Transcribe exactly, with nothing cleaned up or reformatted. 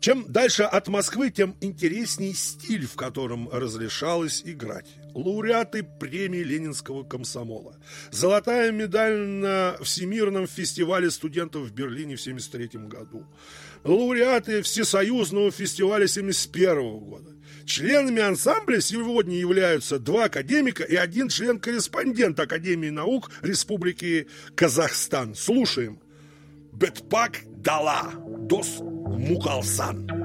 Чем дальше от Москвы, тем интересней стиль, в котором разрешалось играть. Лауреаты премии Ленинского комсомола. Золотая медаль на Всемирном фестивале студентов в Берлине в семьдесят третьем году. Лауреаты Всесоюзного фестиваля семьдесят первого года. Членами ансамбля сегодня являются два академика и один член-корреспондент Академии наук Республики Казахстан. Слушаем. Бетпак Дала Дос Мукалсан.